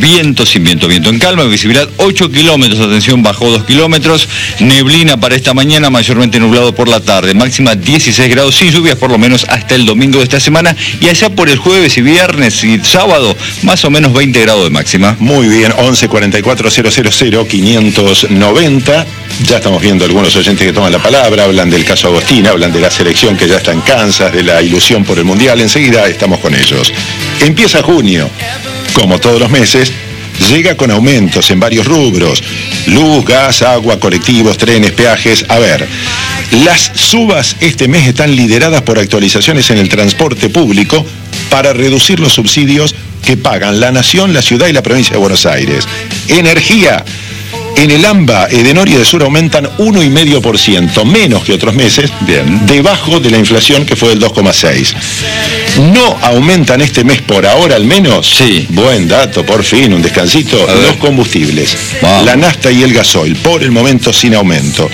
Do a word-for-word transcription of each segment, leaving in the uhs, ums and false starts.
viento sin viento, viento en calma, visibilidad ocho kilómetros, atención, bajó dos kilómetros, neblina para esta mañana, mayormente nublado por la tarde, máxima dieciséis grados, sin lluvias por lo menos hasta el domingo de esta semana, y allá por el jueves y viernes y sábado, más o menos veinte grados de máxima. Muy bien, once cuarenta y cuatro cero cero cero quinientos noventa. Ya estamos viendo algunos oyentes que toman la palabra, hablan del caso Agostín, hablan de la selección que ya está en Kansas, de la ilusión por el Mundial. Enseguida estamos con ellos. Empieza junio, como todos los meses, llega con aumentos en varios rubros: luz, gas, agua, colectivos, trenes, peajes. A ver, las subas este mes están lideradas por actualizaciones en el transporte público para reducir los subsidios que pagan la Nación, la Ciudad y la Provincia de Buenos Aires. Energía. En el AMBA, Edenor y Edesur aumentan uno coma cinco por ciento, menos que otros meses, bien, debajo de la inflación que fue del dos coma seis. No aumentan este mes por ahora al menos, sí, buen dato, por fin, un descansito, los combustibles, wow, la nafta y el gasoil, por el momento sin aumento.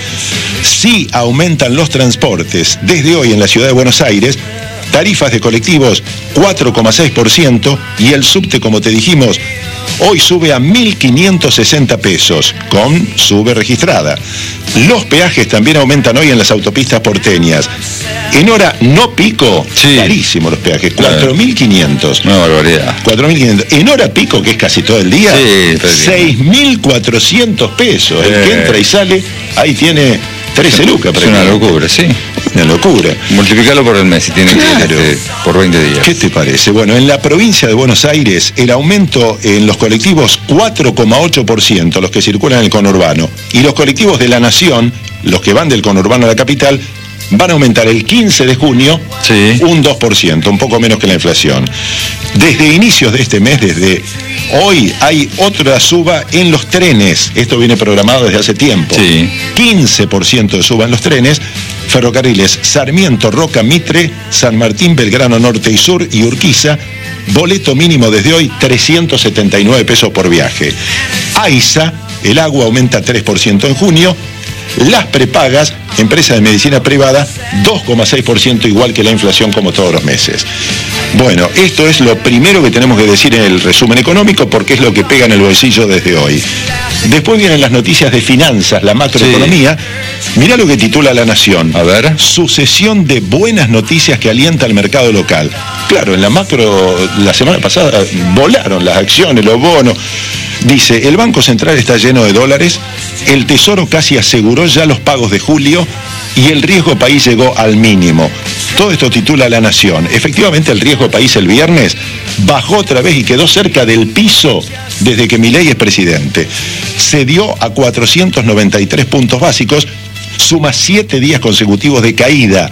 Sí aumentan los transportes desde hoy en la Ciudad de Buenos Aires, tarifas de colectivos cuatro coma seis por ciento y el subte, como te dijimos, hoy sube a mil quinientos sesenta pesos, con sube registrada. Los peajes también aumentan hoy en las autopistas porteñas. En hora no pico, sí, carísimo los peajes, cuatro mil quinientos. Una barbaridad. cuatro mil quinientos. En hora pico, que es casi todo el día, sí, seis mil cuatrocientos pesos. Eh. El que entra y sale, ahí tiene trece lucas. Es una locura, sí. Una locura. Multiplicarlo por el mes y tiene claro, que ir este, por veinte días. ¿Qué te parece? Bueno, en la provincia de Buenos Aires, el aumento en los colectivos cuatro coma ocho por ciento, los que circulan en el conurbano, y los colectivos de la Nación, los que van del conurbano a la capital, van a aumentar el quince de junio, sí, un dos por ciento, un poco menos que la inflación. Desde inicios de este mes, desde hoy, hay otra suba en los trenes. Esto viene programado desde hace tiempo. Sí. quince por ciento de suba en los trenes. Ferrocarriles Sarmiento, Roca, Mitre, San Martín, Belgrano Norte y Sur y Urquiza. Boleto mínimo desde hoy, trescientos setenta y nueve pesos por viaje. AISA, el agua aumenta tres por ciento en junio. Las prepagas, empresa de medicina privada, dos coma seis por ciento, igual que la inflación como todos los meses. Bueno, esto es lo primero que tenemos que decir en el resumen económico, porque es lo que pega en el bolsillo desde hoy. Después vienen las noticias de finanzas, la macroeconomía. Sí. Mirá lo que titula La Nación. A ver. Sucesión de buenas noticias que alienta al mercado local. Claro, en la macro, la semana pasada, volaron las acciones, los bonos. Dice, el Banco Central está lleno de dólares, el Tesoro casi aseguró ya los pagos de julio y el riesgo país llegó al mínimo. Todo esto titula La Nación. Efectivamente, el riesgo país el viernes bajó otra vez y quedó cerca del piso desde que Milei es presidente. Se dio a cuatrocientos noventa y tres puntos básicos, suma siete días consecutivos de caída.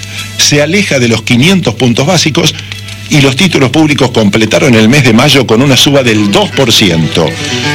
Se aleja de los quinientos puntos básicos y los títulos públicos completaron el mes de mayo con una suba del dos por ciento.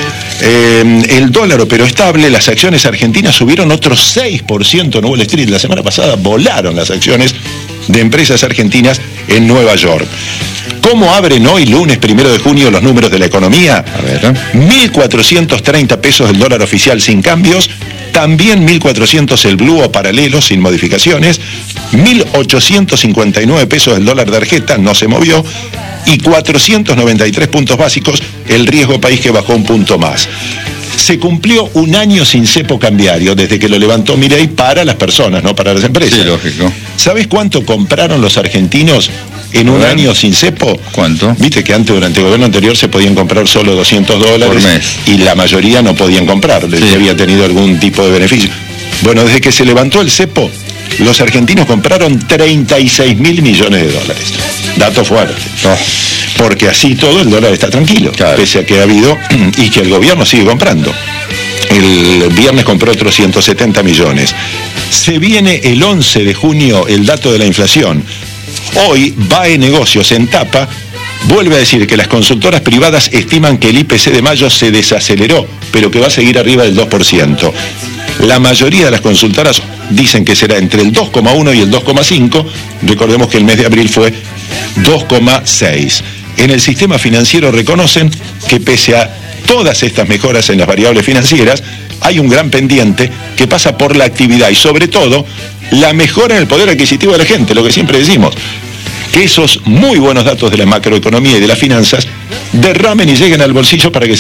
Eh, el dólar operó estable, las acciones argentinas subieron otro seis por ciento en Wall Street. La semana pasada volaron las acciones de empresas argentinas en Nueva York. ¿Cómo abren hoy, lunes primero de junio, los números de la economía? A ver. mil cuatrocientos treinta pesos el dólar oficial sin cambios, también mil cuatrocientos el blue o paralelo sin modificaciones, mil ochocientos cincuenta y nueve pesos el dólar tarjeta, no se movió, y cuatrocientos noventa y tres puntos básicos el riesgo país, que bajó un punto más. Se cumplió un año sin cepo cambiario desde que lo levantó Milei para las personas, no para las empresas. Sí, lógico. ¿Sabés cuánto compraron los argentinos en un año sin cepo? ¿Cuánto? Viste que antes, durante el gobierno anterior, se podían comprar solo doscientos dólares por mes, y la mayoría no podían comprar, sí, había tenido algún tipo de beneficio. Bueno, desde que se levantó el cepo, los argentinos compraron treinta y seis mil millones de dólares. Dato fuerte. Oh. Porque así todo el dólar está tranquilo, claro, pese a que ha habido y que el gobierno sigue comprando. El viernes compró otros ciento setenta millones. Se viene el once de junio el dato de la inflación. Hoy B A E Negocios en tapa vuelve a decir que las consultoras privadas estiman que el I P C de mayo se desaceleró, pero que va a seguir arriba del dos por ciento. La mayoría de las consultoras dicen que será entre el dos coma uno y el dos coma cinco. Recordemos que el mes de abril fue dos coma seis. En el sistema financiero reconocen que pese a todas estas mejoras en las variables financieras, hay un gran pendiente que pasa por la actividad y sobre todo la mejora en el poder adquisitivo de la gente, lo que siempre decimos, que esos muy buenos datos de la macroeconomía y de las finanzas derramen y lleguen al bolsillo para que